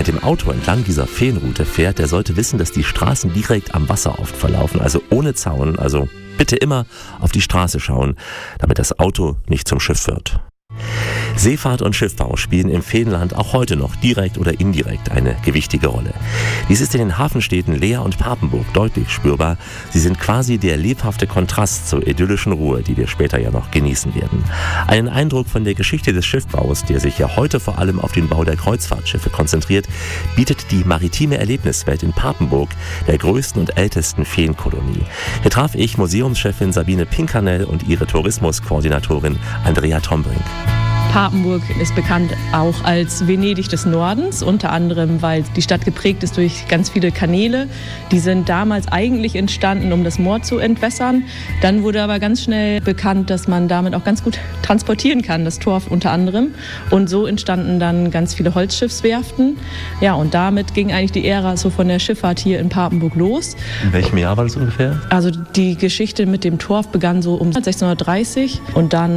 mit dem Auto entlang dieser Feenroute fährt, der sollte wissen, dass die Straßen direkt am Wasser oft verlaufen, also ohne Zaun, also bitte immer auf die Straße schauen, damit das Auto nicht zum Schiff wird. Seefahrt und Schiffbau spielen im Feenland auch heute noch direkt oder indirekt eine gewichtige Rolle. Dies ist in den Hafenstädten Leer und Papenburg deutlich spürbar. Sie sind quasi der lebhafte Kontrast zur idyllischen Ruhe, die wir später ja noch genießen werden. Einen Eindruck von der Geschichte des Schiffbaus, der sich ja heute vor allem auf den Bau der Kreuzfahrtschiffe konzentriert, bietet die maritime Erlebniswelt in Papenburg, der größten und ältesten Feenkolonie. Hier traf ich Museumschefin Sabine Pinkernell und ihre Tourismuskoordinatorin Andrea Tombrink. Papenburg ist bekannt auch als Venedig des Nordens, unter anderem, weil die Stadt geprägt ist durch ganz viele Kanäle. Die sind damals eigentlich entstanden, um das Moor zu entwässern. Dann wurde aber ganz schnell bekannt, dass man damit auch ganz gut transportieren kann, das Torf unter anderem. Und so entstanden dann ganz viele Holzschiffswerften. Ja, und damit ging eigentlich die Ära so von der Schifffahrt hier in Papenburg los. In welchem Jahr war das ungefähr? Also die Geschichte mit dem Torf begann so um 1630 und dann